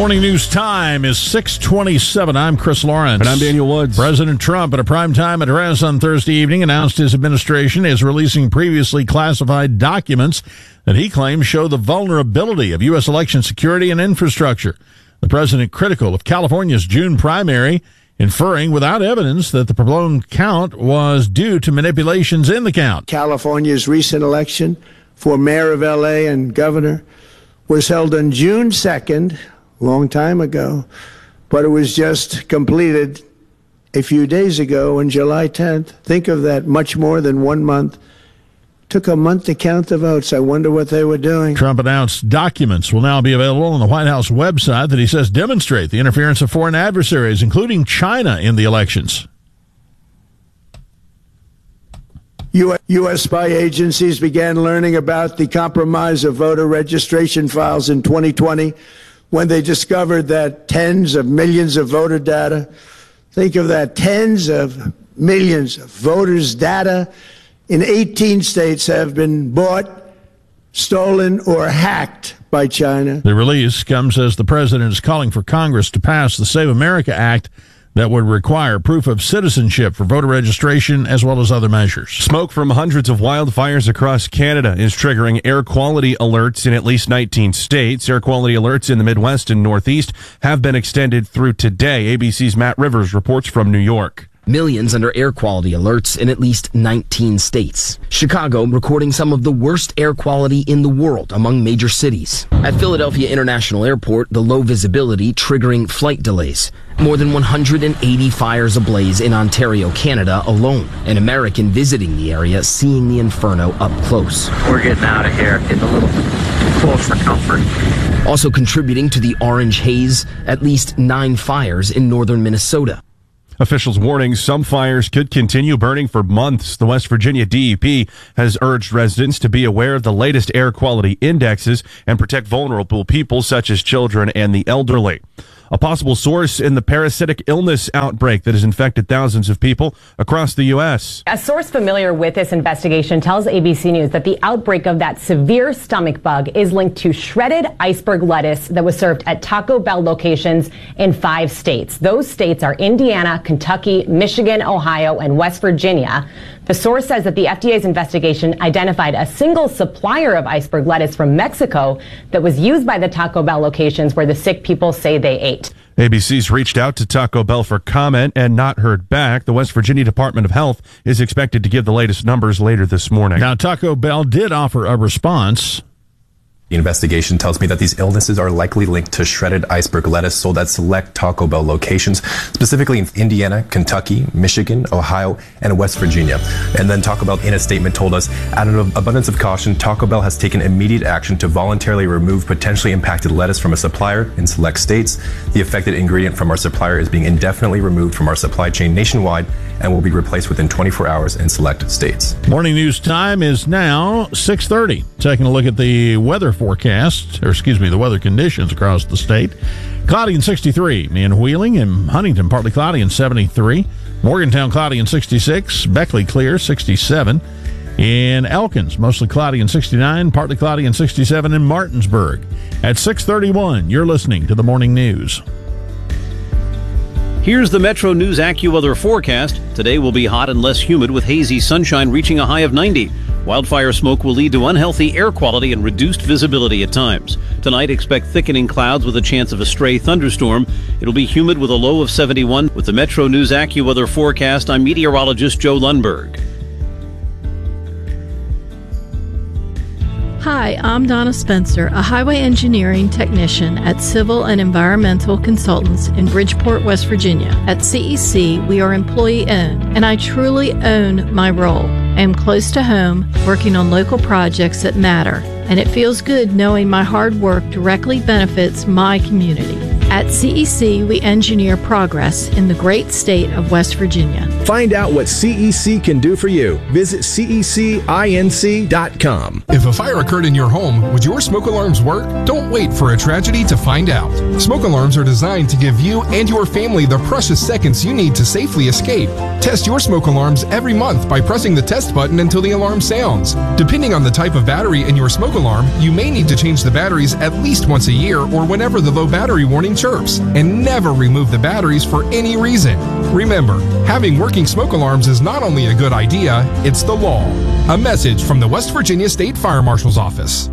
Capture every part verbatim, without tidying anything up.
Morning news time is six twenty-seven. I'm Chris Lawrence. And I'm Daniel Woods. President Trump, at a primetime address on Thursday evening, announced his administration is releasing previously classified documents that he claims show the vulnerability of U S election security and infrastructure. The president critical of California's June primary, inferring without evidence that the prolonged count was due to manipulations in the count. California's recent election for mayor of L A and governor was held on June second, a long time ago, but it was just completed a few days ago on July tenth. Think of that, much more than one month. Took a month to count the votes. I wonder what they were doing. Trump announced documents will now be available on the White House website that he says demonstrate the interference of foreign adversaries, including China, in the elections. U S spy agencies began learning about the compromise of voter registration files in twenty twenty when they discovered that tens of millions of voter data, think of that, tens of millions of voters' data in eighteen states have been bought, stolen, or hacked by China. The release comes as the president is calling for Congress to pass the Save America Act that would require proof of citizenship for voter registration as well as other measures. Smoke from hundreds of wildfires across Canada is triggering air quality alerts in at least nineteen states. Air quality alerts in the Midwest and Northeast have been extended through today. A B C's Matt Rivers reports from New York. Millions under air quality alerts in at least nineteen states. Chicago recording some of the worst air quality in the world among major cities. At Philadelphia International Airport, the low visibility triggering flight delays. More than one hundred eighty fires ablaze in Ontario, Canada alone. An American visiting the area seeing the inferno up close. We're getting out of here. Getting a little close for comfort. Also contributing to the orange haze, at least nine fires in northern Minnesota. Officials warning some fires could continue burning for months. The West Virginia D E P has urged residents to be aware of the latest air quality indexes and protect vulnerable people such as children and the elderly. A possible source in the parasitic illness outbreak that has infected thousands of people across the U S. A source familiar with this investigation tells A B C News that the outbreak of that severe stomach bug is linked to shredded iceberg lettuce that was served at Taco Bell locations in five states. Those states are Indiana, Kentucky, Michigan, Ohio, and West Virginia. The source says that the F D A's investigation identified a single supplier of iceberg lettuce from Mexico that was used by the Taco Bell locations where the sick people say they ate. A B C's reached out to Taco Bell for comment and not heard back. The West Virginia Department of Health is expected to give the latest numbers later this morning. Now, Taco Bell did offer a response. The investigation tells me that these illnesses are likely linked to shredded iceberg lettuce sold at select Taco Bell locations, specifically in Indiana, Kentucky, Michigan, Ohio, and West Virginia. And then Taco Bell, in a statement, told us, out of abundance of caution, Taco Bell has taken immediate action to voluntarily remove potentially impacted lettuce from a supplier in select states. The affected ingredient from our supplier is being indefinitely removed from our supply chain nationwide and will be replaced within twenty-four hours in select states. Morning news time is now six thirty. Taking a look at the weather forecast, or excuse me, the weather conditions across the state. Cloudy and sixty-three in Wheeling and Huntington, partly cloudy and seventy-three. Morgantown, cloudy and sixty-six. Beckley, clear, sixty-seven. In Elkins, mostly cloudy and sixty-nine, partly cloudy and sixty-seven in Martinsburg. At six thirty-one, you're listening to the Morning News. Here's the Metro News AccuWeather forecast. Today will be hot and less humid with hazy sunshine reaching a high of ninety. Wildfire smoke will lead to unhealthy air quality and reduced visibility at times. Tonight, expect thickening clouds with a chance of a stray thunderstorm. It'll be humid with a low of seventy-one. With the Metro News AccuWeather forecast, I'm meteorologist Joe Lundberg. Hi, I'm Donna Spencer, a highway engineering technician at Civil and Environmental Consultants in Bridgeport, West Virginia. At C E C, we are employee-owned, and I truly own my role. I am close to home, working on local projects that matter, and it feels good knowing my hard work directly benefits my community. At C E C, we engineer progress in the great state of West Virginia. Find out what C E C can do for you. Visit C E C inc dot com. If a fire occurred in your home, would your smoke alarms work? Don't wait for a tragedy to find out. Smoke alarms are designed to give you and your family the precious seconds you need to safely escape. Test your smoke alarms every month by pressing the test button until the alarm sounds. Depending on the type of battery in your smoke alarm, you may need to change the batteries at least once a year or whenever the low battery warning chirps, and never remove the batteries for any reason. Remember, having working smoke alarms is not only a good idea, it's the law. A message from the West Virginia State Fire Marshal's Office.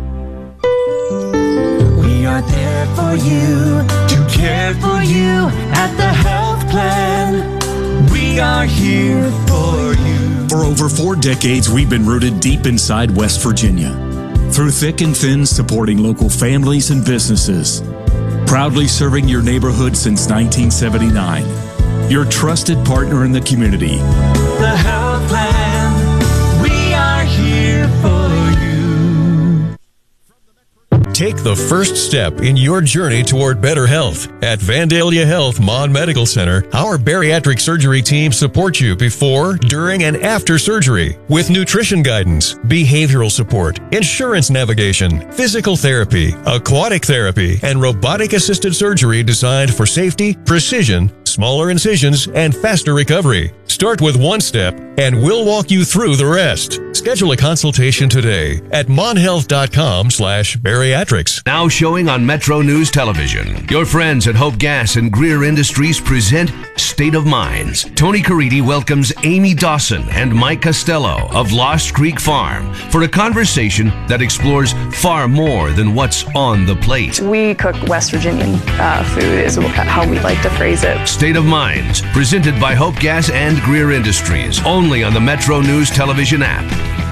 We are there for you, to care for you at the health plan. We are here for you. For over four decades, we've been rooted deep inside West Virginia. Through thick and thin, supporting local families and businesses. Proudly serving your neighborhood since nineteen seventy-nine. Your trusted partner in the community. The health plan. We are here for you. Take the first step in your journey toward better health. At Vandalia Health Mon Medical Center, our bariatric surgery team supports you before, during, and after surgery with nutrition guidance, behavioral support, insurance navigation, physical therapy, aquatic therapy, and robotic-assisted surgery designed for safety, precision, smaller incisions, and faster recovery. Start with one step, and we'll walk you through the rest. Schedule a consultation today at monhealth.com slash bariatrics. Now showing on Metro News Television. Your friends at Hope Gas and Greer Industries present State of Minds. Tony Caridi welcomes Amy Dawson and Mike Costello of Lost Creek Farm for a conversation that explores far more than what's on the plate. We cook West Virginian uh, food is how we like to phrase it. State of Minds, presented by Hope Gas and Greer Industries, only on the Metro News Television app.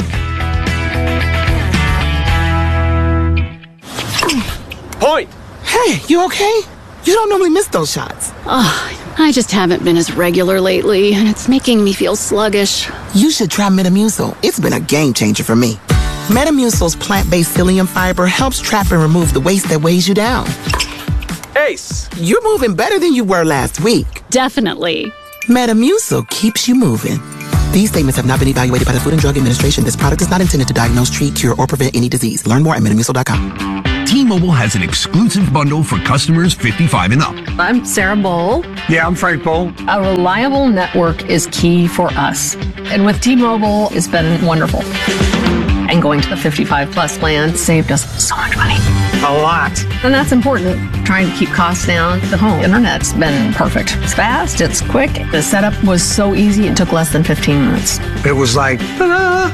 Point! Hey, you okay? You don't normally miss those shots. Oh, I just haven't been as regular lately, and it's making me feel sluggish. You should try Metamucil. It's been a game changer for me. Metamucil's plant-based psyllium fiber helps trap and remove the waste that weighs you down. Ace! You're moving better than you were last week. Definitely. Metamucil keeps you moving. These statements have not been evaluated by the Food and Drug Administration. This product is not intended to diagnose, treat, cure, or prevent any disease. Learn more at metamucil dot com. T-Mobile has an exclusive bundle for customers fifty-five and up. I'm Sarah Bowl. Yeah, I'm Frank Bowl. A reliable network is key for us. And with T-Mobile, it's been wonderful. And going to the fifty-five plus plan saved us so much money. A lot. And that's important. Trying to keep costs down. The home internet's been perfect. It's fast, it's quick. The setup was so easy, it took less than fifteen minutes. It was like, ta-da!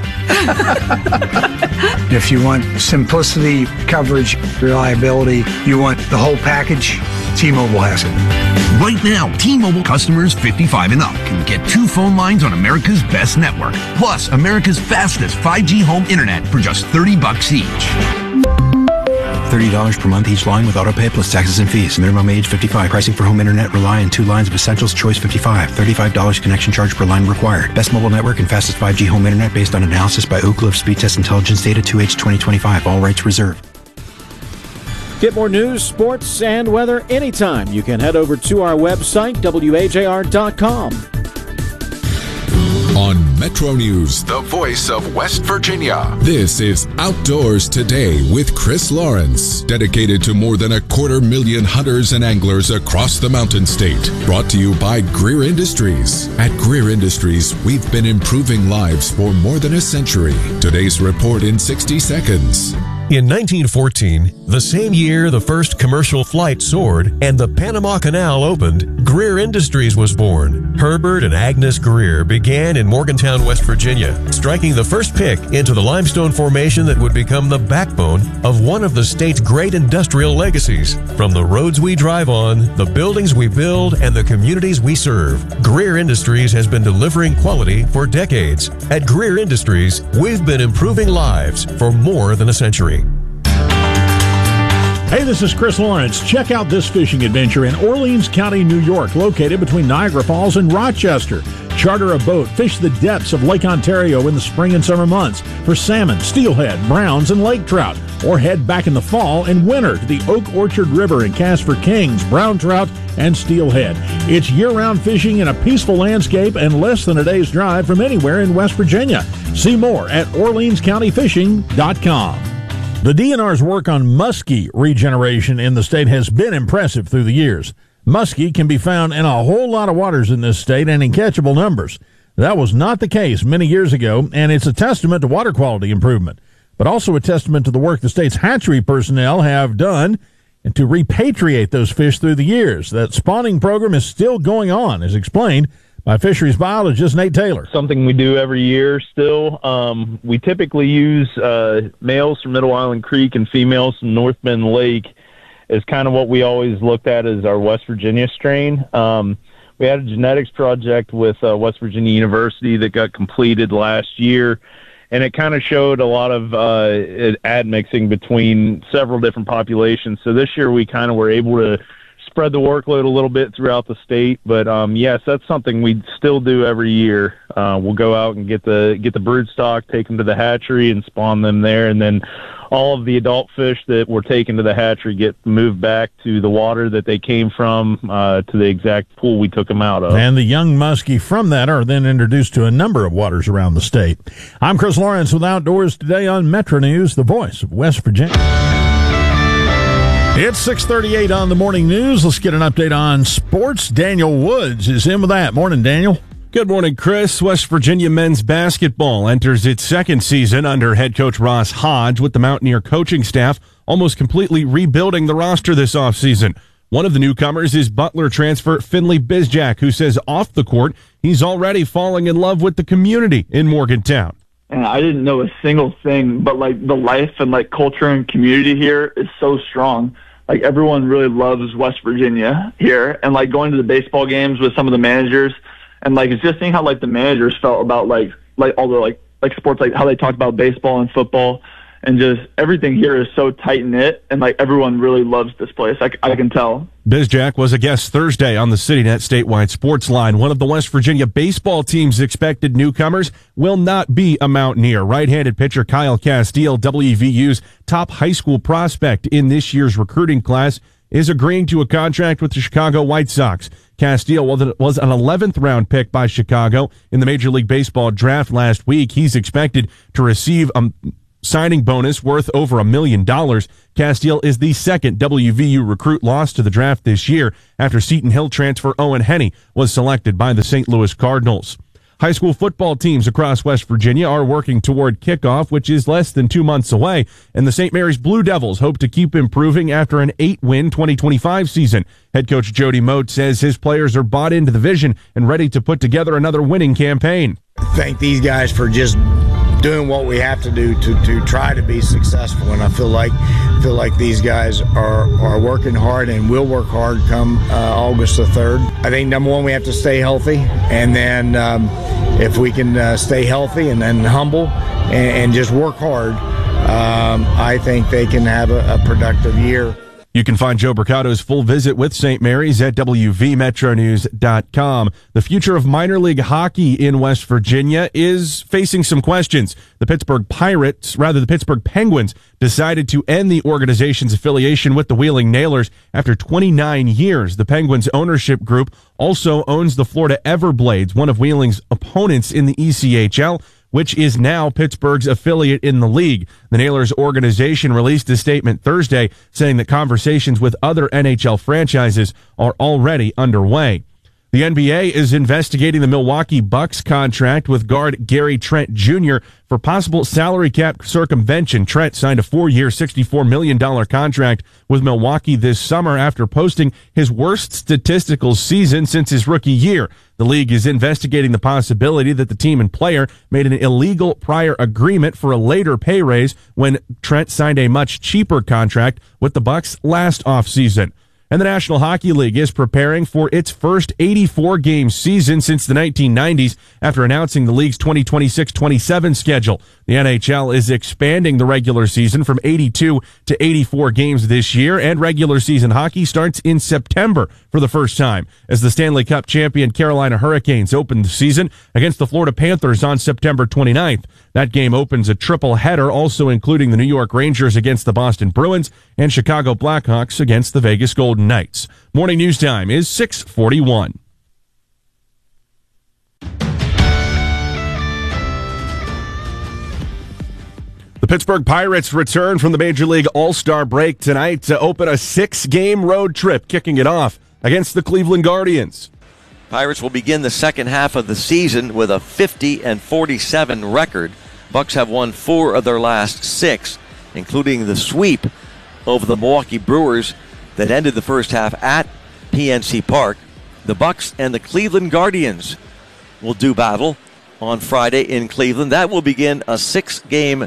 If you want simplicity, coverage, reliability, you want the whole package, T-Mobile has it. Right now, T-Mobile customers fifty-five and up can get two phone lines on America's best network, plus America's fastest five G home internet for just thirty bucks each. thirty dollars per month each line with autopay plus taxes and fees. Minimum age fifty-five. Pricing for home internet rely on two lines of Essentials Choice fifty-five. thirty-five dollars connection charge per line required. Best mobile network and fastest five G home internet based on analysis by Oak Cliff Speed Test Intelligence Data two H twenty twenty-five. All rights reserved. Get more news, sports, and weather anytime. You can head over to our website, W A J R dot com. On Metro News, the voice of West Virginia. This is Outdoors Today with Chris Lawrence, dedicated to more than a quarter million hunters and anglers across the Mountain State. Brought to you by Greer Industries. At Greer Industries, we've been improving lives for more than a century. Today's report in sixty seconds. In nineteen fourteen, the same year the first commercial flight soared and the Panama Canal opened, Greer Industries was born. Herbert and Agnes Greer began in Morgantown, West Virginia, striking the first pick into the limestone formation that would become the backbone of one of the state's great industrial legacies. From the roads we drive on, the buildings we build, and the communities we serve, Greer Industries has been delivering quality for decades. At Greer Industries, we've been improving lives for more than a century. Hey, this is Chris Lawrence. Check out this fishing adventure in Orleans County, New York, located between Niagara Falls and Rochester. Charter a boat, fish the depths of Lake Ontario in the spring and summer months for salmon, steelhead, browns, and lake trout. Or head back in the fall and winter to the Oak Orchard River and cast for kings, brown trout, and steelhead. It's year-round fishing in a peaceful landscape and less than a day's drive from anywhere in West Virginia. See more at Orleans County Fishing dot com. The D N R's work on muskie regeneration in the state has been impressive through the years. Muskie can be found in a whole lot of waters in this state and in catchable numbers. That was not the case many years ago, and it's a testament to water quality improvement, but also a testament to the work the state's hatchery personnel have done and to repatriate those fish through the years. That spawning program is still going on, as explained by fisheries biologist Nate Taylor. Something we do every year still. Um, we typically use uh, males from Middle Island Creek and females from North Bend Lake is kind of what we always looked at as our West Virginia strain. Um, we had a genetics project with uh, West Virginia University that got completed last year, and it kind of showed a lot of uh, admixing between several different populations. So this year we kind of were able to spread the workload a little bit throughout the state, but um, yes, that's something we still do every year. Uh, we'll go out and get the get the brood stock, take them to the hatchery, and spawn them there, and then all of the adult fish that were taken to the hatchery get moved back to the water that they came from, uh, to the exact pool we took them out of. And the young muskie from that are then introduced to a number of waters around the state. I'm Chris Lawrence with Outdoors Today on Metro News, the voice of West Virginia. It's six thirty-eight on the morning news. Let's get an update on sports. Daniel Woods is in with that. Morning, Daniel. Good morning, Chris. West Virginia men's basketball enters its second season under head coach Ross Hodge, with the Mountaineer coaching staff almost completely rebuilding the roster this offseason. One of the newcomers is Butler transfer Finley Bizjack, who says off the court he's already falling in love with the community in Morgantown. And I didn't know a single thing, but like the life and like culture and community here is so strong. Like everyone really loves West Virginia here, and like going to the baseball games with some of the managers, and like it's just seeing how like the managers felt about like like all the like like sports, like how they talked about baseball and football, and just everything here is so tight knit, and like everyone really loves this place. I, I can tell. Bizjack was a guest Thursday on the CityNet statewide sports line. One of the West Virginia baseball team's expected newcomers will not be a Mountaineer. Right-handed pitcher Kyle Castile, W V U's top high school prospect in this year's recruiting class, is agreeing to a contract with the Chicago White Sox. Castile was an eleventh round pick by Chicago in the Major League Baseball draft last week. He's expected to receive a signing bonus worth over a million dollars. Castile is the second W V U recruit lost to the draft this year after Seton Hill transfer Owen Henney was selected by the Saint Louis Cardinals. High school football teams across West Virginia are working toward kickoff, which is less than two months away, and the Saint Mary's Blue Devils hope to keep improving after an eight-win twenty twenty-five season. Head coach Jody Moat says his players are bought into the vision and ready to put together another winning campaign. Thank these guys for just doing what we have to do to, to try to be successful, and I feel like feel like these guys are are working hard and will work hard come uh, August the third. I think number one, we have to stay healthy, and then um, if we can uh, stay healthy and then humble and, and just work hard, um, I think they can have a, a productive year. You can find Joe Bricato's full visit with Saint Mary's at W V Metro News dot com. The future of minor league hockey in West Virginia is facing some questions. The Pittsburgh Pirates, rather the Pittsburgh Penguins, decided to end the organization's affiliation with the Wheeling Nailers after twenty-nine years. The Penguins ownership group also owns the Florida Everblades, one of Wheeling's opponents in the E C H L, which is now Pittsburgh's affiliate in the league. The Nailers organization released a statement Thursday saying that conversations with other N H L franchises are already underway. The N B A is investigating the Milwaukee Bucks contract with guard Gary Trent Junior for possible salary cap circumvention. Trent signed a four-year, sixty-four million dollars contract with Milwaukee this summer after posting his worst statistical season since his rookie year. The league is investigating the possibility that the team and player made an illegal prior agreement for a later pay raise when Trent signed a much cheaper contract with the Bucks last offseason. And the National Hockey League is preparing for its first eighty-four game season since the nineteen nineties after announcing the league's twenty twenty-six twenty-seven schedule. The N H L is expanding the regular season from eighty-two to eighty-four games this year, and regular season hockey starts in September for the first time as the Stanley Cup champion Carolina Hurricanes open the season against the Florida Panthers on September twenty-ninth. That game opens a triple header, also including the New York Rangers against the Boston Bruins and Chicago Blackhawks against the Vegas Golden Knights. Morning news time is six forty-one. The Pittsburgh Pirates return from the Major League All-Star break tonight to open a six-game road trip, kicking it off against the Cleveland Guardians. Pirates will begin the second half of the season with a fifty and forty-seven record. Bucks have won four of their last six, including the sweep over the Milwaukee Brewers that ended the first half at P N C Park. The Bucks and the Cleveland Guardians will do battle on Friday in Cleveland. That will begin a six-game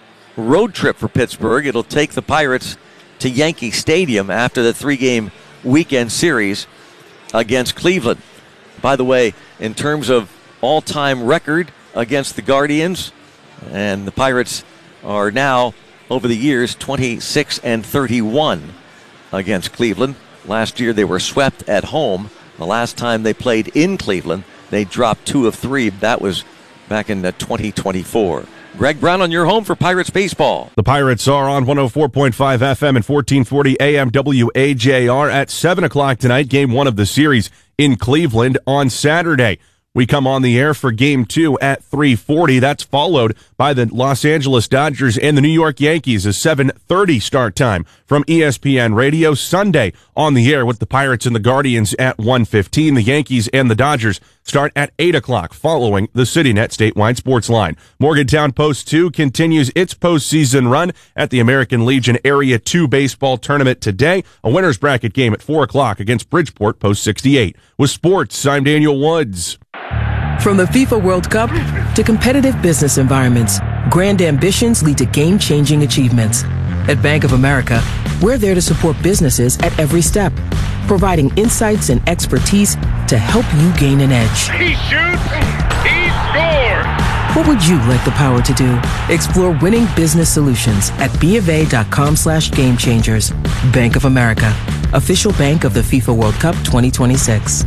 road trip for Pittsburgh. It'll take the Pirates to Yankee Stadium after the three-game weekend series against Cleveland. By the way, in terms of all-time record against the Guardians, and the Pirates are now, over the years, twenty-six and thirty-one against Cleveland. Last year they were swept at home. The last time they played in Cleveland, they dropped two of three. That was back in twenty twenty-four. Greg Brown on your home for Pirates baseball. The Pirates are on one oh four point five F M and fourteen forty A M W A J R at seven o'clock tonight, game one of the series in Cleveland on Saturday. We come on the air for game two at three forty. That's followed by the Los Angeles Dodgers and the New York Yankees, a seven thirty start time from E S P N Radio. Sunday on the air with the Pirates and the Guardians at one fifteen. The Yankees and the Dodgers start at eight o'clock following the CityNet statewide sports line. Morgantown Post two continues its postseason run at the American Legion Area two baseball tournament today. A winner's bracket game at four o'clock against Bridgeport Post sixty-eight. With sports, I'm Daniel Woods. From the FIFA World Cup to competitive business environments, grand ambitions lead to game-changing achievements. At Bank of America, we're there to support businesses at every step, providing insights and expertise to help you gain an edge. He shoots, he scores! What would you like the power to do? Explore winning business solutions at BofA.com slash game changers. Bank of America, official bank of the FIFA World Cup twenty twenty-six.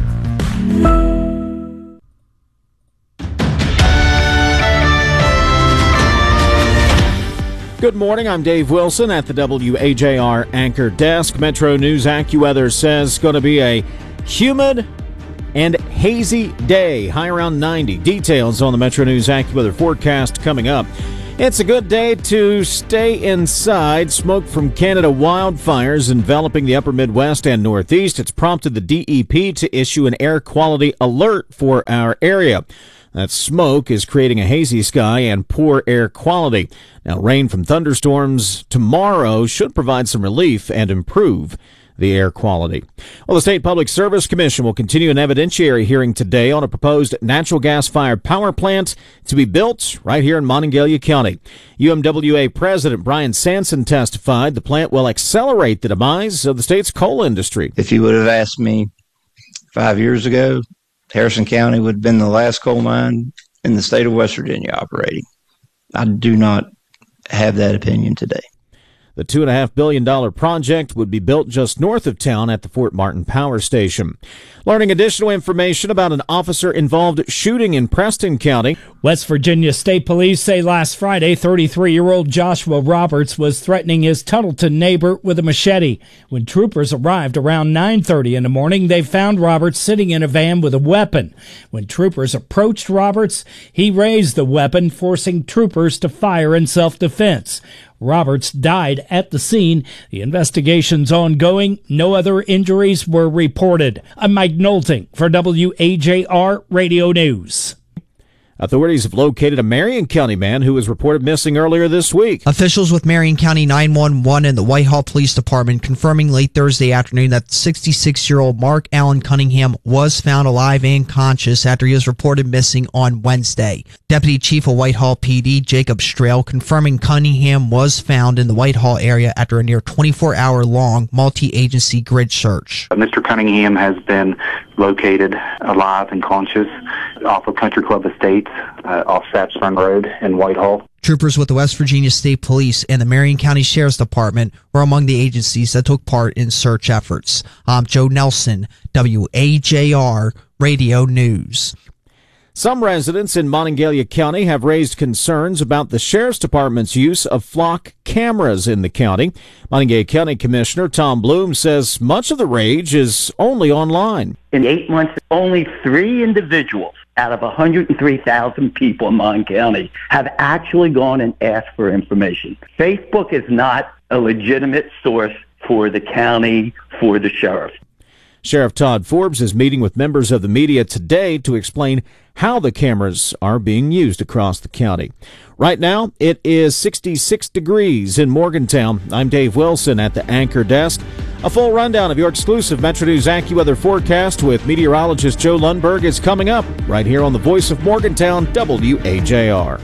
Good morning, I'm Dave Wilson at the W A J R Anchor Desk. Metro News AccuWeather says it's going to be a humid and hazy day, high around ninety. Details on the Metro News AccuWeather forecast coming up. It's a good day to stay inside. Smoke from Canada wildfires enveloping the upper Midwest and Northeast. It's prompted the D E P to issue an air quality alert for our area. That smoke is creating a hazy sky and poor air quality. Now, rain from thunderstorms tomorrow should provide some relief and improve the air quality. Well, the State Public Service Commission will continue an evidentiary hearing today on a proposed natural gas-fired power plant to be built right here in Monongalia County. U M W A President Brian Sanson testified the plant will accelerate the demise of the state's coal industry. If you would have asked me five years ago, Harrison County would have been the last coal mine in the state of West Virginia operating. I do not have that opinion today. The two point five billion dollars project would be built just north of town at the Fort Martin Power Station. Learning additional information about an officer-involved shooting in Preston County. West Virginia State Police say last Friday, thirty-three-year-old Joshua Roberts was threatening his Tuttleton neighbor with a machete. When troopers arrived around nine thirty in the morning, they found Roberts sitting in a van with a weapon. When troopers approached Roberts, he raised the weapon, forcing troopers to fire in self-defense. Roberts died at the scene. The investigation's ongoing. No other injuries were reported. I'm Mike Nolting for W A J R Radio News. Authorities have located a Marion County man who was reported missing earlier this week. Officials with Marion County nine one one and the Whitehall Police Department confirming late Thursday afternoon that sixty-six-year-old Mark Allen Cunningham was found alive and conscious after he was reported missing on Wednesday. Deputy Chief of Whitehall P D Jacob Strail confirming Cunningham was found in the Whitehall area after a near twenty-four hour long multi-agency grid search. Mister Cunningham has been located alive and conscious off of Country Club Estates, uh, off Saps Run Road in Whitehall. Troopers with the West Virginia State Police and the Marion County Sheriff's Department were among the agencies that took part in search efforts. I'm Joe Nelson, W A J R Radio News. Some residents in Monongalia County have raised concerns about the Sheriff's Department's use of flock cameras in the county. Monongalia County Commissioner Tom Bloom says much of the rage is only online. In eight months, only three individuals out of one hundred three thousand people in Mon County have actually gone and asked for information. Facebook is not a legitimate source for the county, for the sheriff. Sheriff Todd Forbes is meeting with members of the media today to explain how the cameras are being used across the county. Right now, it is sixty-six degrees in Morgantown. I'm Dave Wilson at the Anchor Desk. A full rundown of your exclusive Metro News AccuWeather forecast with meteorologist Joe Lundberg is coming up right here on the Voice of Morgantown, W A J R.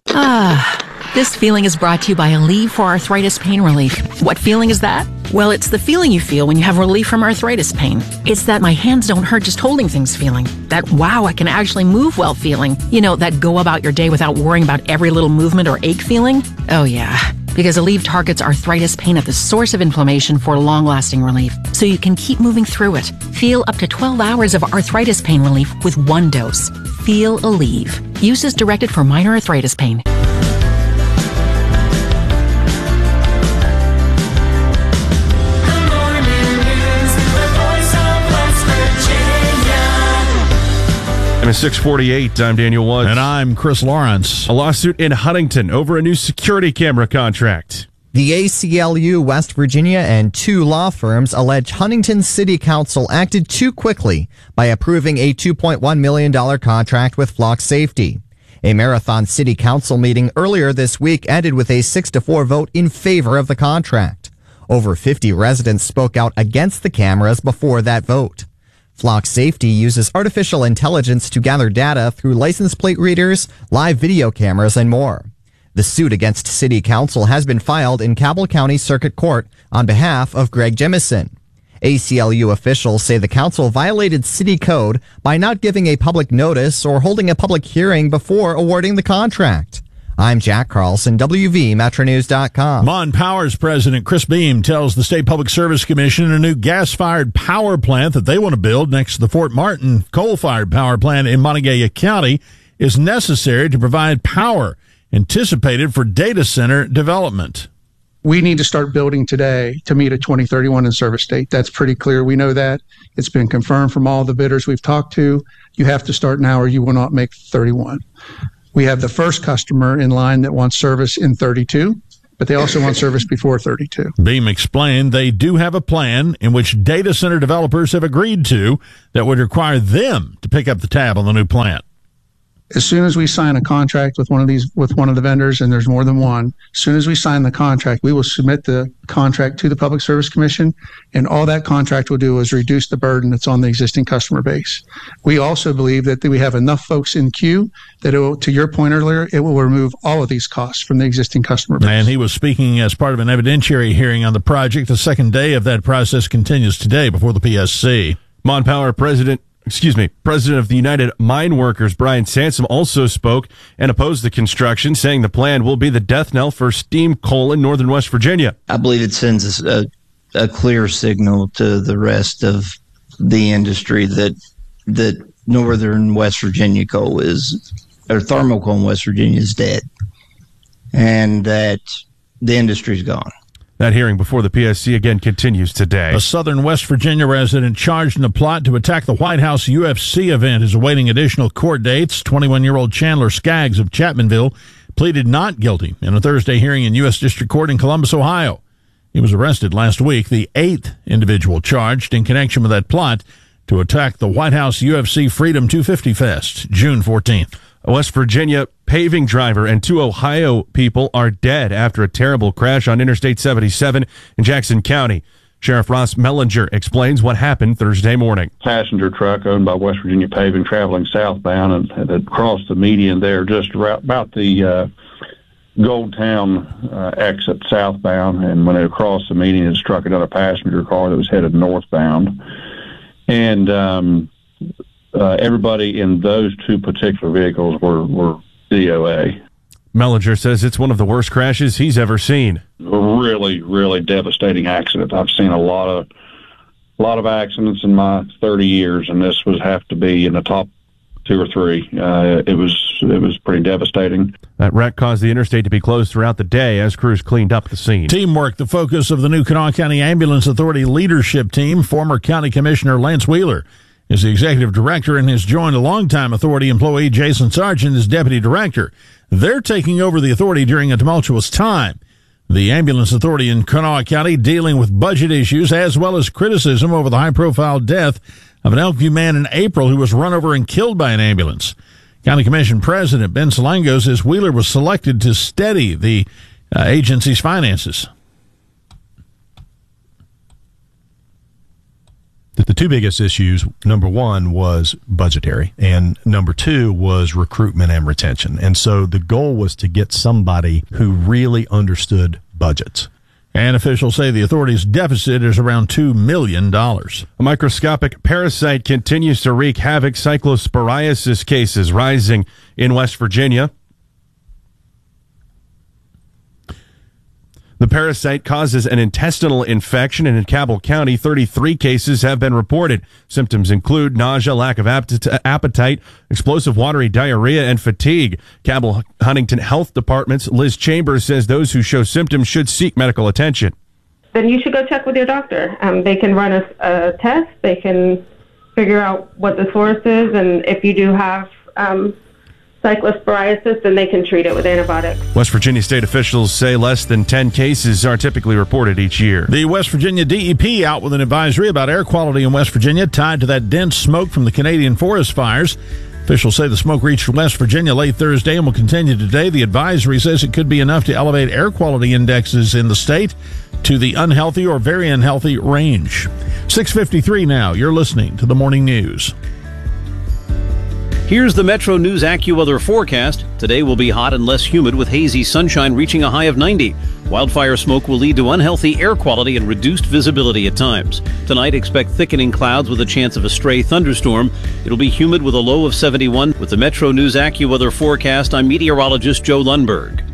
Ah, this feeling is brought to you by Aleve for arthritis pain relief. What feeling is that? Well, it's the feeling you feel when you have relief from arthritis pain. It's that my hands don't hurt just holding things feeling. That wow, I can actually move well feeling. You know, that go about your day without worrying about every little movement or ache feeling. Oh yeah, because Aleve targets arthritis pain at the source of inflammation for long-lasting relief, so you can keep moving through it. Feel up to twelve hours of arthritis pain relief with one dose. Feel Aleve. Use is directed for minor arthritis pain. And at six forty-eight, I'm Daniel Woods. And I'm Chris Lawrence. A lawsuit in Huntington over a new security camera contract. The A C L U West Virginia and two law firms allege Huntington City Council acted too quickly by approving a two point one million dollars contract with Flock Safety. A Marathon City Council meeting earlier this week ended with a six to four vote in favor of the contract. Over fifty residents spoke out against the cameras before that vote. Flock Safety uses artificial intelligence to gather data through license plate readers, live video cameras, and more. The suit against City Council has been filed in Cabell County Circuit Court on behalf of Greg Jemison. A C L U officials say the council violated city code by not giving a public notice or holding a public hearing before awarding the contract. I'm Jack Carlson, W V Metro News dot com. Mon Power's president Chris Beam tells the State Public Service Commission a new gas-fired power plant that they want to build next to the Fort Martin coal-fired power plant in Monongalia County is necessary to provide power anticipated for data center development. We need to start building today to meet a twenty thirty-one in-service date. That's pretty clear. We know that. It's been confirmed from all the bidders we've talked to. You have to start now or you will not make thirty-one. We have the first customer in line that wants service in thirty-two, but they also want service before thirty-two. Beam explained they do have a plan in which data center developers have agreed to that would require them to pick up the tab on the new plant. As soon as we sign a contract with one of these, with one of the vendors, and there's more than one, as soon as we sign the contract, we will submit the contract to the Public Service Commission, and all that contract will do is reduce the burden that's on the existing customer base. We also believe that we have enough folks in queue that it will, to your point earlier, it will remove all of these costs from the existing customer base. And he was speaking as part of an evidentiary hearing on the project. The second day of that process continues today before the P S C. Mon Power President Excuse me, President of the United Mine Workers, Brian Sansom, also spoke and opposed the construction, saying the plan will be the death knell for steam coal in northern West Virginia. I believe it sends a, a clear signal to the rest of the industry that that northern West Virginia coal is, or thermal coal in West Virginia is dead, and that the industry's gone. That hearing before the P S C again continues today. A southern West Virginia resident charged in a plot to attack the White House U F C event is awaiting additional court dates. twenty-one-year-old Chandler Skaggs of Chapmanville pleaded not guilty in a Thursday hearing in U S District Court in Columbus, Ohio. He was arrested last week, the eighth individual charged in connection with that plot to attack the White House U F C Freedom two fifty Fest, June fourteenth. A West Virginia paving driver and two Ohio people are dead after a terrible crash on Interstate seventy-seven in Jackson County. Sheriff Ross Mellinger explains what happened Thursday morning. Passenger truck owned by West Virginia Paving traveling southbound and had crossed the median there just about the uh, Goldtown uh, exit southbound, and when it crossed the median, it struck another passenger car that was headed northbound. And um, uh, everybody in those two particular vehicles were, were D O A. Mellinger says it's one of the worst crashes he's ever seen. A really, really devastating accident. I've seen a lot of, a lot of accidents in my thirty years, and this would have to be in the top two or three. Uh, it was, it was pretty devastating. That wreck caused the interstate to be closed throughout the day as crews cleaned up the scene. Teamwork, the focus of the new Kanawha County Ambulance Authority leadership team. Former County Commissioner Lance Wheeler is the executive director and has joined a longtime authority employee, Jason Sargent, as deputy director. They're taking over the authority during a tumultuous time. The Ambulance Authority in Kanawha County dealing with budget issues as well as criticism over the high-profile death of an Elkview man in April who was run over and killed by an ambulance. County Commission President Ben Salango says Wheeler was selected to steady the uh, agency's finances. The two biggest issues, number one was budgetary, and number two was recruitment and retention. And so the goal was to get somebody who really understood budgets. And officials say the authority's deficit is around two million dollars. A microscopic parasite continues to wreak havoc. Cyclosporiasis cases rising in West Virginia. The parasite causes an intestinal infection, and in Cabell County, thirty-three cases have been reported. Symptoms include nausea, lack of appetite, explosive watery diarrhea, and fatigue. Cabell Huntington Health Department's Liz Chambers says those who show symptoms should seek medical attention. Then you should go check with your doctor. Um, they can run a, a test. They can figure out what the source is, and if you do have um, cyclosporiasis, then they can treat it with antibiotics. West Virginia state officials say less than ten cases are typically reported each year. The West Virginia D E P out with an advisory about air quality in West Virginia tied to that dense smoke from the Canadian forest fires. Officials say the smoke reached West Virginia late Thursday and will continue today. The advisory says it could be enough to elevate air quality indexes in the state to the unhealthy or very unhealthy range. six fifty-three now. You're listening to the Morning News. Here's the Metro News AccuWeather forecast. Today will be hot and less humid with hazy sunshine reaching a high of ninety. Wildfire smoke will lead to unhealthy air quality and reduced visibility at times. Tonight, expect thickening clouds with a chance of a stray thunderstorm. It'll be humid with a low of seventy-one. With the Metro News AccuWeather forecast, I'm meteorologist Joe Lundberg.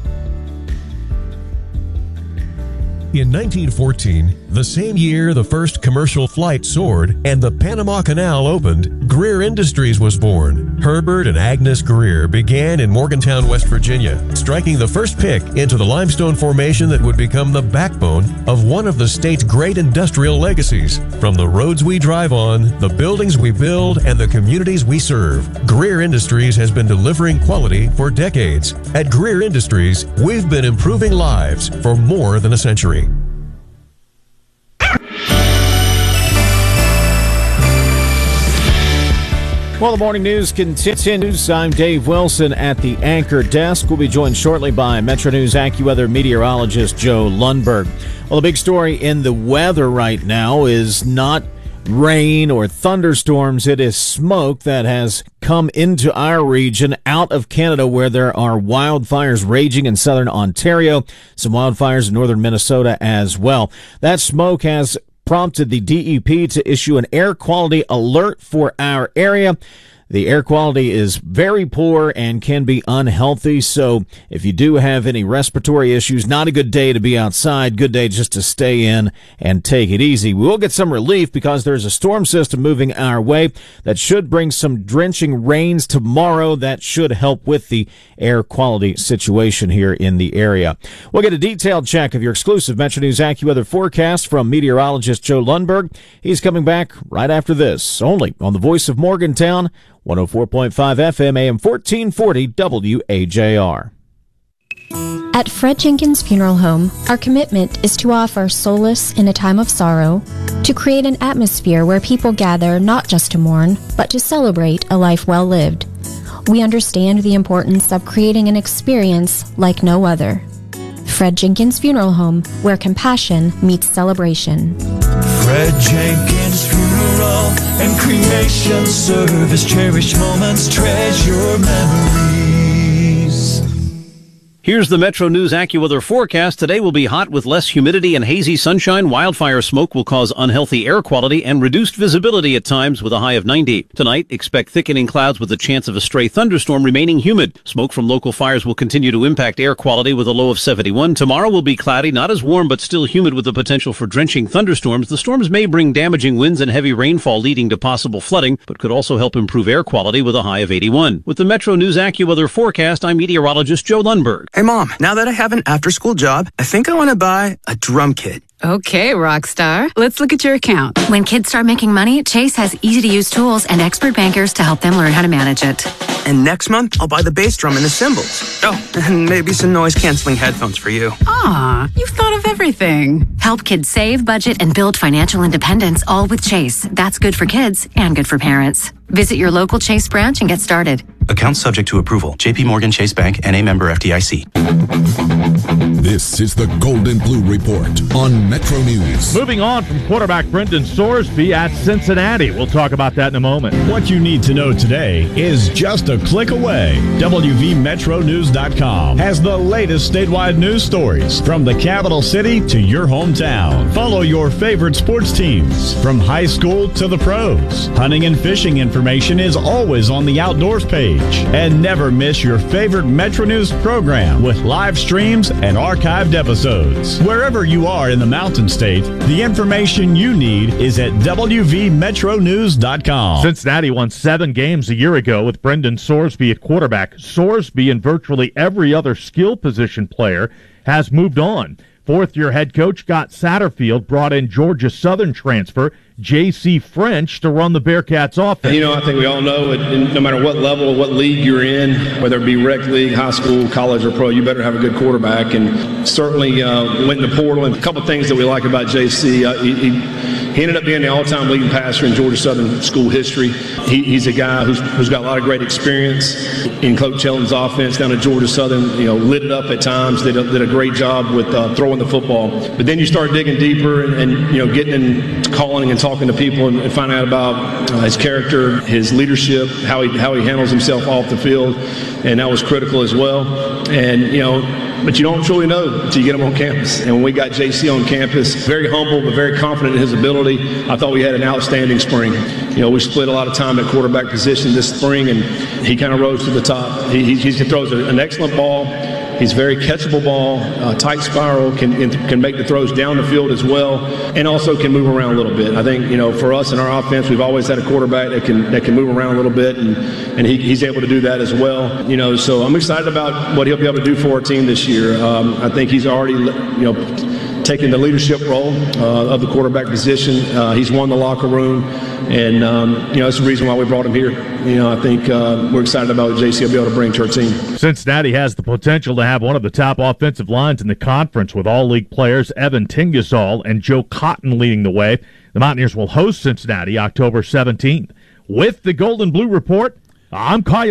In nineteen fourteen, the same year the first commercial flight soared and the Panama Canal opened, Greer Industries was born. Herbert and Agnes Greer began in Morgantown, West Virginia, striking the first pick into the limestone formation that would become the backbone of one of the state's great industrial legacies. From the roads we drive on, the buildings we build, and the communities we serve, Greer Industries has been delivering quality for decades. At Greer Industries, we've been improving lives for more than a century. Well, the morning news continues. I'm Dave Wilson at the anchor desk. We'll be joined shortly by Metro News AccuWeather meteorologist Joe Lundberg. Well, the big story in the weather right now is not rain or thunderstorms. It is smoke that has come into our region out of Canada, where there are wildfires raging in southern Ontario, some wildfires in northern Minnesota as well. That smoke has prompted the D E P to issue an air quality alert for our area. The air quality is very poor and can be unhealthy, so if you do have any respiratory issues, not a good day to be outside, good day just to stay in and take it easy. We will get some relief because there's a storm system moving our way that should bring some drenching rains tomorrow. That should help with the air quality situation here in the area. We'll get a detailed check of your exclusive Metro News AccuWeather forecast from meteorologist Joe Lundberg. He's coming back right after this, only on the Voice of Morgantown, one oh four point five F M, A M fourteen forty W A J R. At Fred Jenkins Funeral Home, our commitment is to offer solace in a time of sorrow, to create an atmosphere where people gather not just to mourn, but to celebrate a life well lived. We understand the importance of creating an experience like no other. Fred Jenkins Funeral Home, where compassion meets celebration. Fred Jenkins Funeral and Cremation Service. Cherish moments, treasure memories. Here's the Metro News AccuWeather forecast. Today will be hot with less humidity and hazy sunshine. Wildfire smoke will cause unhealthy air quality and reduced visibility at times with a high of ninety. Tonight, expect thickening clouds with a chance of a stray thunderstorm remaining humid. Smoke from local fires will continue to impact air quality with a low of seventy-one. Tomorrow will be cloudy, not as warm, but still humid with the potential for drenching thunderstorms. The storms may bring damaging winds and heavy rainfall leading to possible flooding, but could also help improve air quality with a high of eighty-one. With the Metro News AccuWeather forecast, I'm meteorologist Joe Lundberg. Hey, Mom, now that I have an after-school job, I think I want to buy a drum kit. Okay, rock star. Let's look at your account. When kids start making money, Chase has easy-to-use tools and expert bankers to help them learn how to manage it. And next month, I'll buy the bass drum and the cymbals. Oh, and maybe some noise-canceling headphones for you. Aw, you've thought of everything. Help kids save, budget, and build financial independence, all with Chase. That's good for kids and good for parents. Visit your local Chase branch and get started. Account subject to approval. J P Morgan Chase Bank, N A member F D I C. This is the Golden Blue Report on Metro News. Moving on from quarterback Brendan Sorsby at Cincinnati. We'll talk about that in a moment. What you need to know today is just a click away. W V Metro News dot com has the latest statewide news stories from the capital city to your hometown. Follow your favorite sports teams from high school to the pros. Hunting and fishing information is always on the outdoors page. And never miss your favorite Metro News program with live streams and archived episodes. Wherever you are in the Mountain State, the information you need is at W V Metro News dot com. Cincinnati won seven games a year ago with Brendan Sorsby at quarterback. Sorsby and virtually every other skill position player has moved on. Fourth-year head coach Scott Satterfield brought in Georgia Southern transfer J C French to run the Bearcats offense. You know, I think we all know it, no matter what level, what league you're in, whether it be rec league, high school, college, or pro, you better have a good quarterback. And certainly uh, went in the portal. And a couple of things that we like about J C, uh, he, he, he ended up being the all-time leading passer in Georgia Southern school history. He, he's a guy who's, who's got a lot of great experience in Coach Helton's offense down at Georgia Southern. You know, lit it up at times, did a, did a great job with uh, throwing the football. But then you start digging deeper and, and you know, getting and calling and talking to people and, and finding out about uh, his character, his leadership, how he how he handles himself off the field, and that was critical as well. And you know, but you don't truly know until you get him on campus. And when we got J C on campus, very humble but very confident in his ability. I thought we had an outstanding spring. You know, we split a lot of time at quarterback position this spring, and he kind of rose to the top. He, he, he throws an excellent ball. He's very catchable ball, uh, tight spiral, can can make the throws down the field as well, and also can move around a little bit. I think, you know, for us in our offense, we've always had a quarterback that can that can move around a little bit, and, and he, he's able to do that as well. You know, so I'm excited about what he'll be able to do for our team this year. Um, I think he's already, you know, taking the leadership role uh, of the quarterback position. Uh, he's won the locker room, and um, you know, that's the reason why we brought him here. You know, I think uh, we're excited about what J C will be able to bring to our team. Cincinnati has the potential to have one of the top offensive lines in the conference with all-league players Evan Tingasol and Joe Cotton leading the way. The Mountaineers will host Cincinnati October seventeenth. With the Golden Blue Report, I'm Kyle